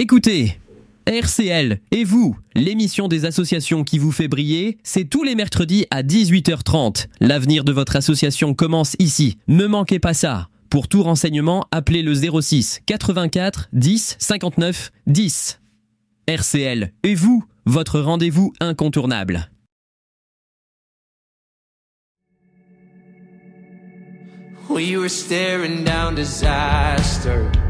Écoutez, RCL et vous, l'émission des associations qui vous fait briller, c'est tous les mercredis à 18h30. L'avenir de votre association commence ici. Ne manquez pas ça. Pour tout renseignement, appelez le 06 84 10 59 10. RCL et vous, votre rendez-vous incontournable. We were staring down disaster.